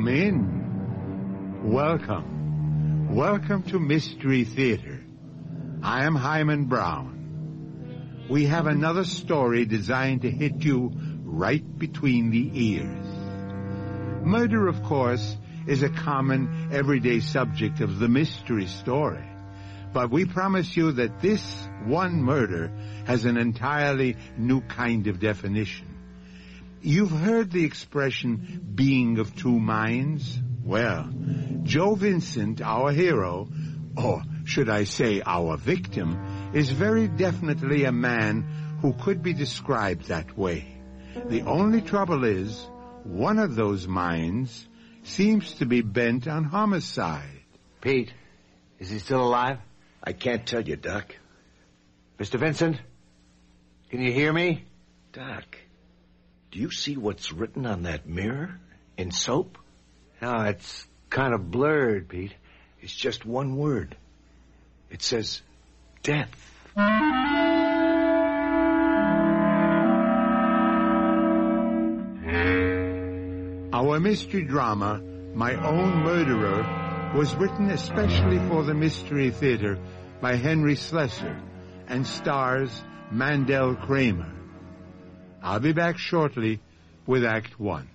Come in. Welcome. Welcome to Mystery Theater. I am Hyman Brown. We have another story designed to hit you right between the ears. Murder, of course, is a common, everyday subject of the mystery story. But we promise you that this one murder has an entirely new kind of definition. You've heard the expression, being of two minds? Well, Joe Vincent, our hero, or should I say our victim, is very definitely a man who could be described that way. The only trouble is, one of those minds seems to be bent on homicide. Pete, is he still alive? I can't tell you, Doc. Mr. Vincent, can you hear me? Doc, do you see what's written on that mirror in soap? No, it's kind of blurred, Pete. It's just one word. It says, death. Our mystery drama, My Own Murderer, was written especially for the Mystery Theater by Henry Slessor and stars Mandel Kramer. I'll be back shortly with Act One.